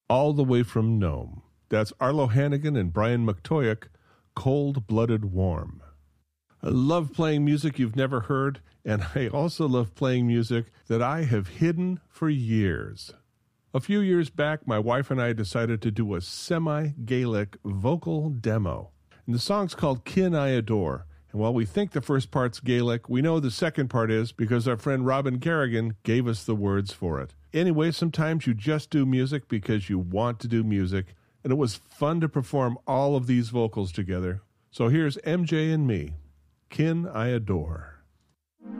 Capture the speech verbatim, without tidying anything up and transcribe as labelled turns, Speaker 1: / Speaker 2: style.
Speaker 1: all the way from Nome. That's Arlo Hannigan and Brian McToyak, Cold-Blooded Warm. I love playing music you've never heard, and I also love playing music that I have hidden for years. A few years back, my wife and I decided to do a semi-Gaelic vocal demo. And the song's called Kin I Adore. And while we think the first part's Gaelic, we know the second part is because our friend Robin Kerrigan gave us the words for it. Anyway, sometimes you just do music because you want to do music, and it was fun to perform all of these vocals together. So here's M J and me, Kin I Adore.